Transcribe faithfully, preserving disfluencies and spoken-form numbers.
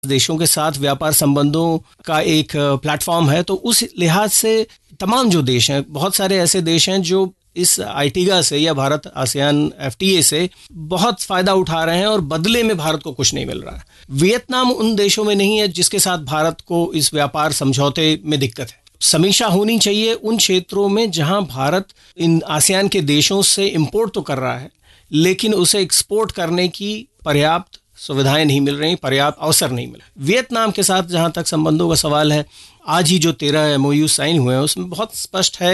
देशों के साथ व्यापार संबंधों का एक प्लेटफॉर्म है। तो उस लिहाज से तमाम जो देश हैं, बहुत सारे ऐसे देश हैं जो इस आईटीगा से या भारत आसियान एफटीए से बहुत फ़ायदा उठा रहे हैं और बदले में भारत को कुछ नहीं मिल रहा है। वियतनाम उन देशों में नहीं है जिसके साथ भारत को इस व्यापार समझौते में दिक्कत है। समीक्षा होनी चाहिए उन क्षेत्रों में जहां भारत इन आसियान के देशों से इंपोर्ट तो कर रहा है, लेकिन उसे एक्सपोर्ट करने की पर्याप्त सुविधाएं नहीं मिल रही, पर्याप्त अवसर नहीं मिल रहे। वियतनाम के साथ जहां तक संबंधों का सवाल है, आज ही जो तेरह एमओयू साइन हुए हैं उसमें बहुत स्पष्ट है